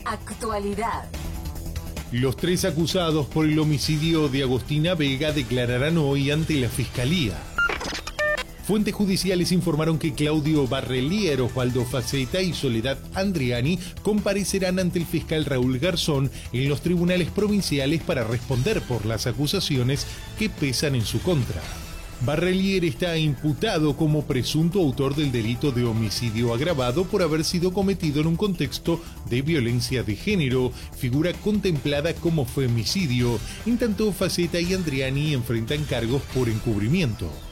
Actualidad. Los 3 acusados por el homicidio de Agostina Vega declararán hoy ante la Fiscalía. Fuentes judiciales informaron que Claudio Barrelier, Osvaldo Faceta y Soledad Andriani comparecerán ante el fiscal Raúl Garzón en los tribunales provinciales para responder por las acusaciones que pesan en su contra. Barrelier está imputado como presunto autor del delito de homicidio agravado por haber sido cometido en un contexto de violencia de género, figura contemplada como femicidio. En tanto, Faceta y Andriani enfrentan cargos por encubrimiento.